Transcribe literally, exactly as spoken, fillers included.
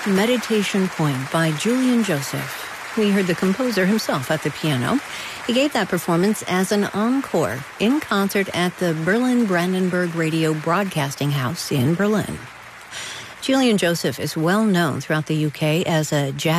Meditation Point by Julian Joseph. We heard the composer himself at the piano. He gave that performance as an encore in concert at the Berlin Brandenburg Radio Broadcasting House in Berlin. Julian Joseph is well known throughout the U K as a jazz